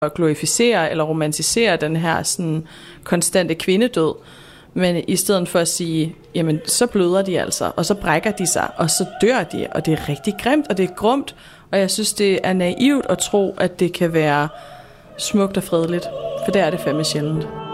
at glorificere eller romantisere den her sådan konstante kvindedød, men i stedet for at sige, jamen så bløder de altså, og så brækker de sig, og så dør de, og det er rigtig grimt, og det er grumt, og jeg synes, det er naivt at tro, at det kan være smukt og fredeligt, for det er det fandme sjældent.